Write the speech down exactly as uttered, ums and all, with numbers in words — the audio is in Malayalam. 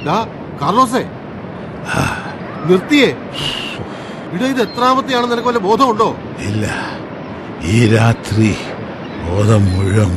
കാർലോസേ, നിർത്തിയേ. ഇടാ, ഇത് എത്രാമത്തെയാണെന്ന് നിനക്ക് വല്ല ബോധമുണ്ടോ? ഇല്ല, ഈ രാത്രി ബോധം മുഴുവൻ